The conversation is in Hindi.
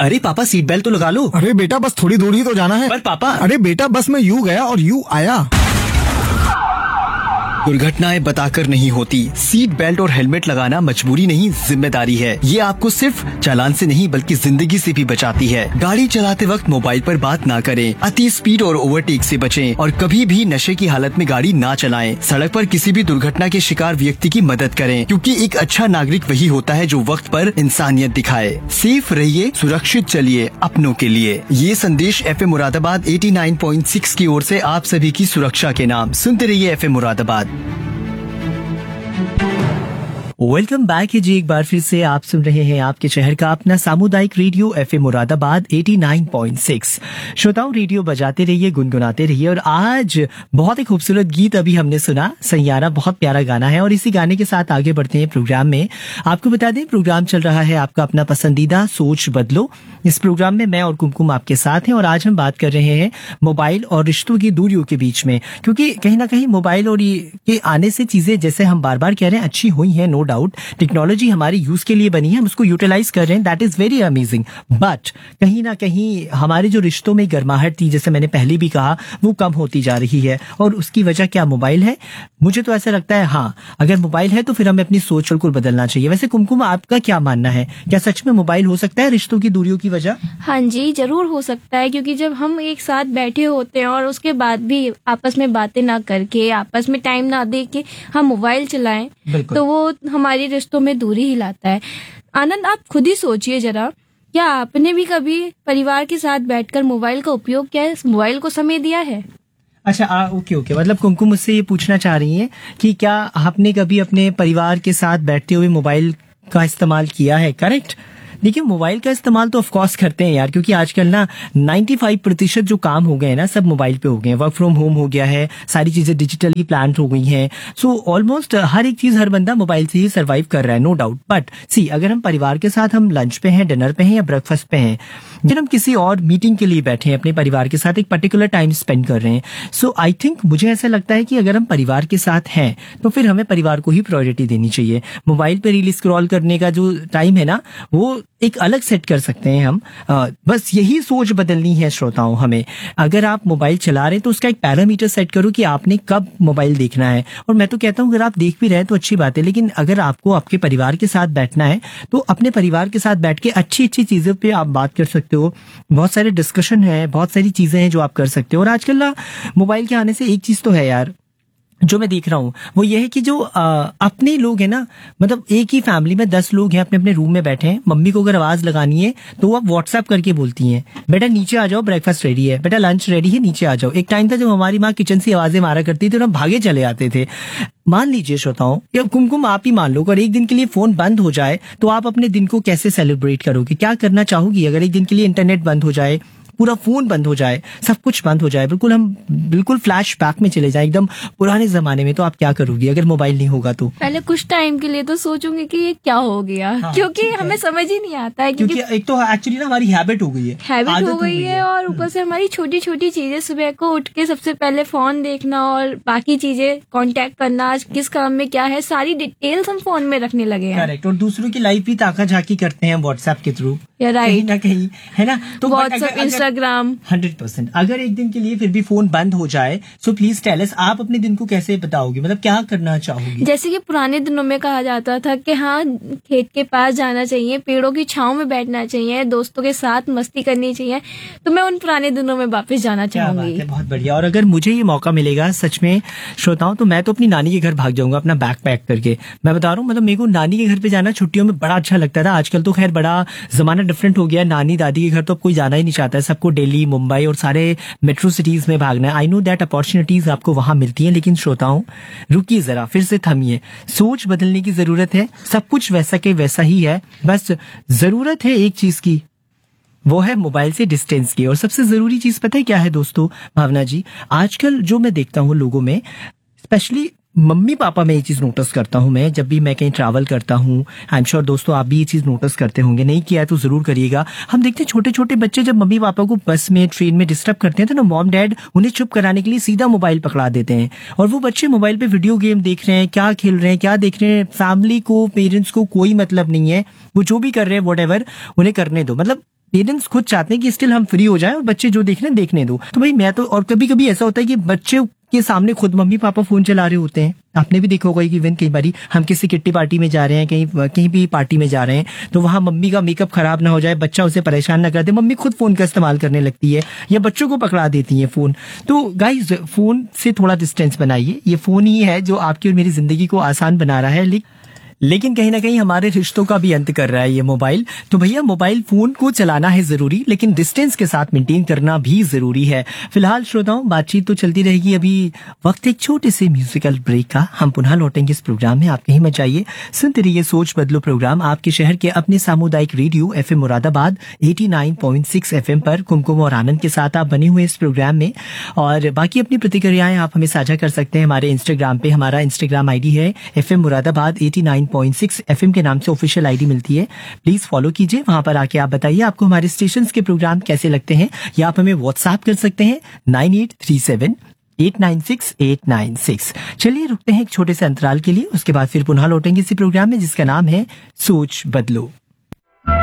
अरे पापा, सीट बेल्ट तो लगा लो। अरे बेटा, बस थोड़ी दूर ही तो जाना है। पर पापा। अरे बेटा, बस मैं यूं गया और यूं आया। दुर्घटनाएं बताकर नहीं होती। सीट बेल्ट और हेलमेट लगाना मजबूरी नहीं, जिम्मेदारी है। ये आपको सिर्फ चालान से नहीं बल्कि जिंदगी से भी बचाती है। गाड़ी चलाते वक्त मोबाइल पर बात ना करें, अति स्पीड और ओवरटेक से बचें और कभी भी नशे की हालत में गाड़ी ना चलाएं। सड़क पर किसी भी दुर्घटना के शिकार व्यक्ति की मदद करें, क्योंकि एक अच्छा नागरिक वही होता है जो वक्त पर इंसानियत दिखाए। सेफ रहिए, सुरक्षित चलिए, अपनों के लिए। ये संदेश FM मुरादाबाद 89.6 की ओर से आप सभी की सुरक्षा के नाम। सुनते रहिए FM मुरादाबाद। वेलकम बैक है जी, एक बार फिर से आप सुन रहे हैं आपके शहर का अपना सामुदायिक रेडियो FM मुरादाबाद 89.6। श्रोताओं, रेडियो बजाते रहिए, गुनगुनाते रहिए। और आज बहुत ही खूबसूरत गीत अभी हमने सुना, सैयारा, बहुत प्यारा गाना है। और इसी गाने के साथ आगे बढ़ते हैं प्रोग्राम में। आपको बता दें, प्रोग्राम चल रहा है आपका अपना पसंदीदा सोच बदलो। इस प्रोग्राम में मैं और कुमकुम आपके साथ हैं और आज हम बात कर रहे हैं मोबाइल और रिश्तों की दूरियों के बीच में, क्योंकि कहीं ना कहीं मोबाइल और के आने से चीजें, जैसे हम बार बार कह रहे हैं, अच्छी हुई हैं, नो डाउट। टेक्नोलॉजी हमारी यूज के लिए बनी है, हम उसको यूटिलाइज कर रहे हैं, that is very amazing. But कहीं ना कहीं हमारे जो रिश्तों में गर्माहट थी, जैसे मैंने पहले भी कहा, वो कम होती जा रही है। और उसकी वजह क्या मोबाइल है? मुझे तो ऐसा लगता है, हाँ, अगर मोबाइल है तो फिर हमें अपनी सोच बिल्कुल बदलना चाहिए। वैसे कुमकुम, आपका क्या मानना है? क्या सच में मोबाइल हो सकता है रिश्तों की दूरियों की वजह? हाँ जी, जरूर हो सकता है, क्योंकि जब हम एक साथ बैठे होते हैं और उसके बाद भी आपस में बातें ना करके, आपस में टाइम ना दे के हम मोबाइल चलाएं, तो वो हमारी रिश्तों में दूरी ही लाता है। आनंद, आप खुद ही सोचिए जरा, क्या आपने भी कभी परिवार के साथ बैठकर मोबाइल का उपयोग किया है, मोबाइल को समय दिया है? अच्छा, ओके, मतलब कुमकुम मुझसे ये पूछना चाह रही हैं कि क्या आपने कभी अपने परिवार के साथ बैठते हुए मोबाइल का इस्तेमाल किया है, करेक्ट? देखिए, मोबाइल का इस्तेमाल तो ऑफ कोर्स करते हैं यार, क्योंकि आजकल ना 95% जो काम हो गए हैं ना, सब मोबाइल पे हो गए हैं। वर्क फ्रॉम होम हो गया है, सारी चीजें डिजिटली प्लान हो गई हैं। सो ऑलमोस्ट हर एक चीज, हर बंदा मोबाइल से ही सर्वाइव कर रहा है, नो डाउट। बट सी, अगर हम परिवार के साथ हम लंच पे हैं, डिनर पे हैं या ब्रेकफास्ट पे हैं, जब हम किसी और मीटिंग के लिए बैठे हैं, अपने परिवार के साथ एक पर्टिकुलर टाइम स्पेंड कर रहे हैं, सो आई थिंक, मुझे ऐसा लगता है कि अगर हम परिवार के साथ हैं तो फिर हमें परिवार को ही प्रायोरिटी देनी चाहिए। मोबाइल पे रील स्क्रॉल करने का जो टाइम है ना, वो एक अलग सेट कर सकते हैं हम। बस यही सोच बदलनी है श्रोताओं हमें। अगर आप मोबाइल चला रहे हैं तो उसका एक पैरामीटर सेट करो कि आपने कब मोबाइल देखना है। और मैं तो कहता हूँ, अगर आप देख भी रहे हैं तो अच्छी बात है, लेकिन अगर आपको आपके परिवार के साथ बैठना है तो अपने परिवार के साथ बैठ के अच्छी अच्छी चीजों पे आप बात कर सकते हो। बहुत सारे डिस्कशन है, बहुत सारी चीजें हैं जो आप कर सकते हो। और आजकल ना मोबाइल के आने से एक चीज तो है यार, जो मैं देख रहा हूँ, वो ये है कि जो अपने लोग हैं ना, मतलब एक ही फैमिली में 10 लोग हैं, अपने अपने रूम में बैठे हैं। मम्मी को अगर आवाज लगानी है तो वो अब व्हाट्सएप करके बोलती हैं, बेटा नीचे आ जाओ, ब्रेकफास्ट रेडी है, बेटा लंच रेडी है, नीचे आ जाओ। एक टाइम था जब हमारी माँ किचन से आवाजें मारा करती थी और हम भागे चले आते थे। मान लीजिए श्रोताओं, या कुमकुम आप ही मान लो, अगर एक दिन के लिए फोन बंद हो जाए तो आप अपने दिन को कैसे सेलिब्रेट करोगे? क्या करना चाहोगी अगर एक दिन के लिए इंटरनेट बंद हो जाए, पूरा फोन बंद हो जाए, सब कुछ बंद हो जाए, हम बिल्कुल फ्लैश बैक में चले जाएं, एकदम पुराने जमाने में, तो आप क्या करोगी अगर मोबाइल नहीं होगा तो? पहले कुछ टाइम के लिए तो सोचूंगी कि ये क्या हो गया, हाँ, क्योंकि हमें समझ ही नहीं आता है, क्योंकि एक तो एक्चुअली ना हमारी हैबिट हो गई है, और ऊपर से हमारी छोटी छोटी चीजें, सुबह को उठ के सबसे पहले फोन देखना और बाकी चीजें कांटेक्ट करना, आज किस काम में क्या है, सारी डिटेल्स हम फोन में रखने लगे हैं। करेक्ट। और दूसरों की लाइफ भी ताका झाकी करते हैं व्हाट्सएप के थ्रू, राइट ना कहीं, है ना? तो व्हाट्सएप, इंस्टाग्राम, 100%। अगर एक दिन के लिए फिर भी फोन बंद हो जाए, सो प्लीज टेल अस, आप अपने दिन को कैसे बताओगे, मतलब क्या करना चाहोगी? जैसे कि पुराने दिनों में कहा जाता था कि हाँ, खेत के पास जाना चाहिए, पेड़ों की छांव में बैठना चाहिए, दोस्तों के साथ मस्ती करनी चाहिए, तो मैं उन पुराने दिनों में वापस जाना चाहूंगी। बहुत बढ़िया। और अगर मुझे ये मौका मिलेगा सच में श्रोताओं, तो मैं तो अपनी नानी के घर भाग जाऊंगा अपना बैग पैक करके। मैं बता रहा हूँ, मतलब मेरे को नानी के घर पे जाना छुट्टियों में बड़ा अच्छा लगता था। आजकल तो खैर बड़ा जमाना डिफरेंट हो गया, नानी दादी के घर तो अब कोई जाना ही नहीं चाहता है, सबको दिल्ली, मुंबई और सारे मेट्रो सिटीज में भागना है। आई नो दैट अपॉर्चुनिटीज आपको वहां मिलती हैं, लेकिन श्रोताओं रुकिए जरा, फिर से थमिए, सोच बदलने की जरूरत है। सब कुछ वैसा के वैसा ही है, बस जरूरत है एक चीज की, वो है मोबाइल से डिस्टेंस की। और सबसे जरूरी चीज पता है क्या है दोस्तों, भावना जी? आजकल जो मैं देखता हूँ लोगों में, स्पेशली मम्मी पापा में ये चीज नोटिस करता हूं मैं, जब भी मैं कहीं ट्रैवल करता हूं, आई एम श्योर दोस्तों आप भी ये चीज नोटिस करते होंगे, नहीं किया है तो जरूर करिएगा। हम देखते हैं छोटे छोटे बच्चे जब मम्मी पापा को बस में, ट्रेन में डिस्टर्ब करते हैं तो ना मॉम डैड उन्हें चुप कराने के लिए सीधा मोबाइल पकड़ा देते हैं, और वो बच्चे मोबाइल पे वीडियो गेम देख रहे हैं, क्या खेल रहे हैं, क्या देख रहे हैं, फैमिली को, पेरेंट्स को कोई मतलब नहीं है, वो जो भी कर रहे हैं व्हाटएवर, उन्हें करने दो। मतलब पेरेंट्स खुद चाहते हैं कि स्टिल हम फ्री हो जाएं और बच्चे जो देखने देखने दो। तो भाई मैं तो, और कभी कभी ऐसा होता है कि बच्चे के सामने खुद मम्मी पापा फोन चला रहे होते हैं। आपने भी देखा होगा कि इवन कई बारी हम किसी किट्टी पार्टी में जा रहे हैं, कहीं भी पार्टी में जा रहे हैं, तो वहां मम्मी का मेकअप खराब ना हो जाए, बच्चा उसे परेशान ना कर दे, मम्मी खुद फोन का इस्तेमाल करने लगती है या बच्चों को पकड़ा देती है फोन। तो गाइस, फोन से थोड़ा डिस्टेंस बनाइए। ये फोन ही है जो आपकी और मेरी जिंदगी को आसान बना रहा है, लेकिन कहीं ना कहीं हमारे रिश्तों का भी अंत कर रहा है ये मोबाइल। तो भैया, मोबाइल फोन को चलाना है जरूरी, लेकिन डिस्टेंस के साथ मेंटेन करना भी जरूरी है। फिलहाल श्रोताओं, बातचीत तो चलती रहेगी, अभी वक्त एक छोटे से म्यूजिकल ब्रेक का। हम पुनः लौटेंगे इस प्रोग्राम में, आप कहीं मत जाइए, सुनते रहिए सोच बदलो प्रोग्राम, आपके शहर के अपने सामुदायिक रेडियो FM मुरादाबाद 89.6 FM पर। कुमकुम और आनंद के साथ आप बने हुए इस प्रोग्राम में, और बाकी अपनी प्रतिक्रियाएं आप हमें साझा कर सकते हैं हमारे इंस्टाग्राम पे। हमारा इंस्टाग्राम ID है FM मुरादाबाद 89.6 FM के नाम से ऑफिशियल ID मिलती है। प्लीज फॉलो कीजिए, वहां पर आके आप बताइए आपको हमारे स्टेशन के प्रोग्राम कैसे लगते हैं, या आप हमें व्हाट्सएप कर सकते हैं 9837896896। चलिए रुकते हैं एक छोटे से अंतराल के लिए, उसके बाद फिर पुनः लौटेंगे इसी प्रोग्राम में जिसका नाम है सोच बदलो।